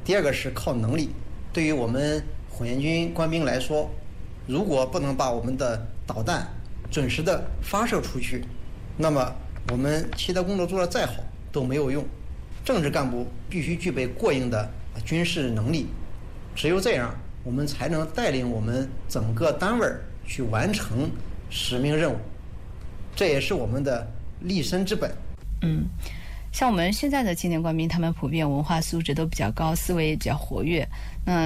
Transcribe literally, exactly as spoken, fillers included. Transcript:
第二个是靠能力。对于我们火箭军官兵来说，如果不能把我们的导弹准时的发射出去，那么我们其他工作做得再好都没有用。政治干部必须具备过硬的军事能力，只有这样，我们才能带领我们整个单位去完成使命任务，这也是我们的立身之本。 嗯，像我们现在的青年官兵，他们普遍文化素质都比较高，思维也比较活跃。那